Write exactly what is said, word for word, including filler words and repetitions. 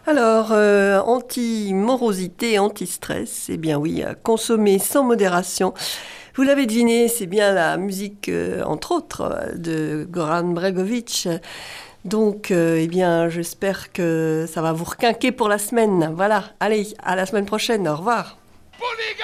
Alors, euh, anti-morosité, anti-stress, eh bien oui, à consommer sans modération. Vous l'avez deviné, c'est bien la musique, euh, entre autres, euh, de Goran Bregovic. Donc, euh, eh bien, j'espère que ça va vous requinquer pour la semaine. Voilà, allez, à la semaine prochaine, au revoir.